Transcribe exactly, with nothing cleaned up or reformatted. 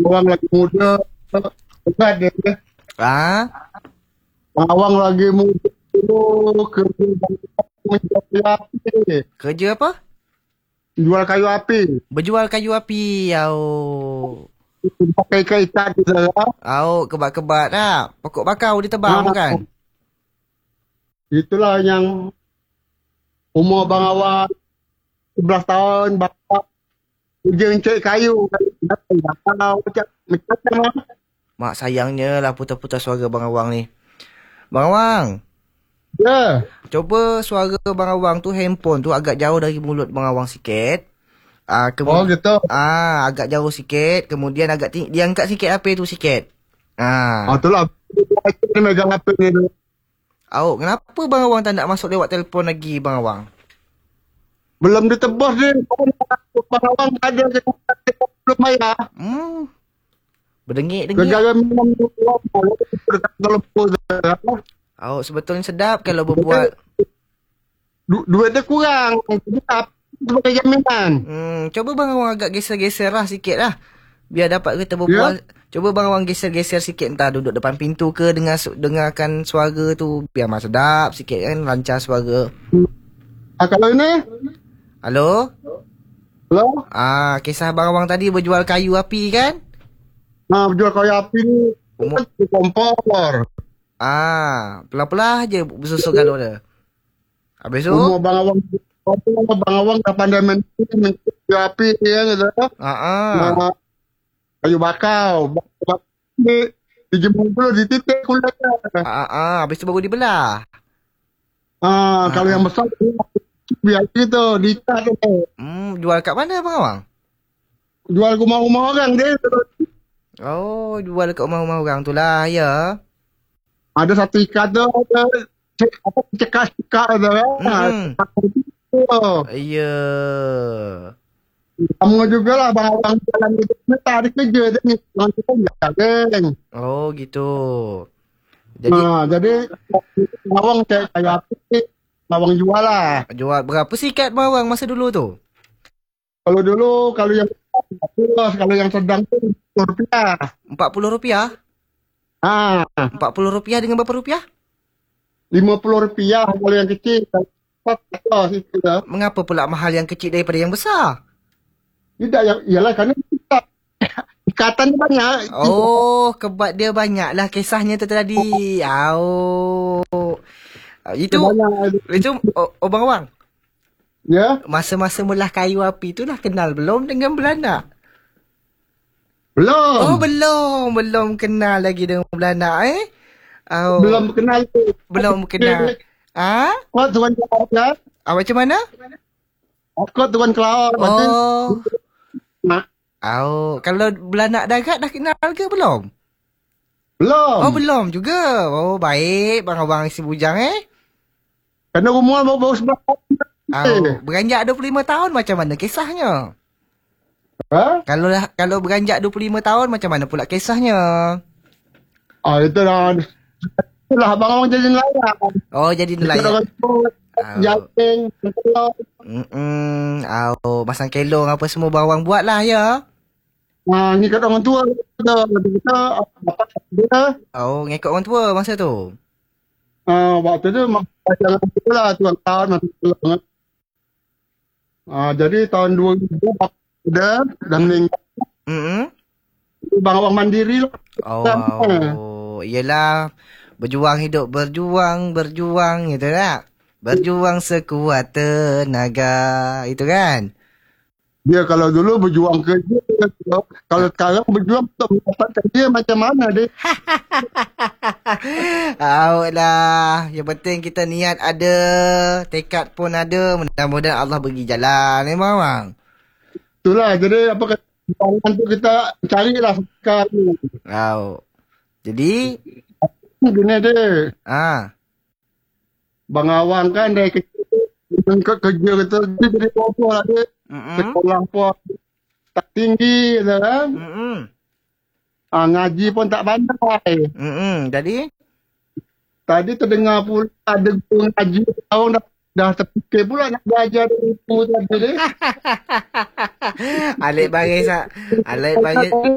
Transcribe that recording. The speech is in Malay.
Awang lagi muda. Berat dia. Ah, Awang lagi muda dulu kerja menjual kayu api. kerja apa? Jual kayu api. Berjual kayu api. Au. Pakai kaitan di dalam. Au, kebat-kebat lah. Pokok bakau ditebang Ah, bukan? itulah yang umur Bang Awang sebelas tahun bapak kerja mencari kayu. Bakau macam macam. Mak sayangnya lah putar-putar suara Bang Awang ni. Bang Awang, Ya. coba suara Bang Awang tu handphone tu agak jauh dari mulut Bang Awang sikit. Ah, Oh kemudian gitu. ah agak jauh sikit, kemudian agak ting- dia angkat sikit H P tu sikit. Ah, Ah. itulah. Dia megang H P ni dulu. Au, kenapa Bang Awang tak nak masuk lewat telefon lagi Bang Awang? Belum ditebus dia. Bang Awang tak ada belum bayar. Hmm. Berdengik-dengik. Gara-gara minum kalau Au, sebetulnya sedap kalau berbual. du- duit dia kurang. Jadi apa sebagai jaminan. Hmm, coba Bang Awang agak geser-geser lah sikit lah. Biar dapat kita berbual. Coba Bang Awang geser-geser sikit, entah duduk depan pintu ke, dengar su- dengarkan suara tu. Biar mas sedap sikit kan, lancar suara. Ah, kalau ini, Halo? halo, Ah, kisah Bang Awang tadi berjual kayu api kan? nah berjual kayu api ni Umur- di kompor. Ah, pelan-pelan je bersusul galau dia. Habis tu? Umur Bang Awang, Bang Awang dah pandai main main kayu api ya gitu. Ah, ah. Nah, kayu bakau. Bakau ni dijemur dulu di titik kulitnya. Ah, ah, habis tu baru dibelah. Ah, kalau yang besar biar gitu diikat tu. Hmm, jual kat mana Bang Awang? Jual rumah-rumah orang dia. Oh, jual kat rumah-rumah orang tu lah, ya. Ada satu ikat tu ada cek- apa cekak-cekak tu kan. Hmm. Oh, Ya. sama jugalah Bang Awang jalan di sini tak ada kerja dia ni. Orang kita jalan. Oh, gitu. Jadi, Nah, jadi Bang Awang cek kayu api, Bang Awang jual lah. jual berapa sikat Bang Awang masa dulu tu? Kalau dulu kalau yang besar, kalau yang sedang tu sepuluh rupiah. empat puluh rupiah? Ah, empat puluh rupiah dengan berapa rupiah? lima puluh rupiah kalau yang kecil. Kalau situ dah. Mengapa pula mahal yang kecil daripada yang besar? Tidak yang iyalah kerana kita ikatan dia banyak. Oh, kebat dia banyak lah kisahnya tu tadi. Oh. Itu, Banyak. itu, oh, oh Bang Awang. Ya, Masa-masa mulah kayu api tu lah kenal belum dengan belanak? belum. Oh, belum. Belum kenal lagi dengan belanak eh? Oh, Belum kenal tu. belum kenal. Ah? Kau tuan kelawar kan? Ah, macam mana? Aku tuan kelawar. Lepas tu, Oh. nak. Oh, kalau belanak darat dah kenal ke belum? Belum. Oh, belum juga. Oh, baik. Bang Abang isi bujang eh. Kerana rumah baru-baru sebelah. Oh, beranjak dua puluh lima tahun macam mana kisahnya? Ha? Kalau dah- kalau beranjak dua puluh lima tahun macam mana pula kisahnya? Ah, itu dah. Itulah abang orang jadi nelayan. Oh, jadi Kita nelayan. orang sebut. Ah. Jating. Telur. Hmm, oh, masang kelong apa semua bawang buat lah ya. Ah, ni kat orang tua. Kita, kita, bapak dia. Oh, ngikut orang tua masa tu. Ah, waktu tu, jangan tu lah. Tuan tahun masih telur. Ah, jadi tahun dua ribu bapak dia dah meninggal. Hmm. Bang Awang mandiri lah. Oh, oh, iyalah berjuang hidup, berjuang, berjuang gitu tak? Berjuang sekuat tenaga, itu kan? Dia kalau dulu berjuang kerja. Kalau sekarang berjuang untuk mendapatkan dia macam mana dia. Awak lah. Yang penting kita niat ada, tekad pun ada. Mudah-mudahan Allah bagi jalan. Memang bang. Itulah. Jadi apa kata. Perjuangan tu kita carilah sekarang. Oh. Jadi, Gini dia. ah, Bang Awang kan dari kecil. Dia kerja kata. Dia jadi apa lah dia. mm Sekolah pun tak tinggi. Gitu kan. mm Ah, ngaji pun tak pandai. mm Jadi, Tadi terdengar pula ada guru ngaji. Tahun dah, dah terfikir pula nak belajar dari ibu tadi dia. alik baris ah. Alik baris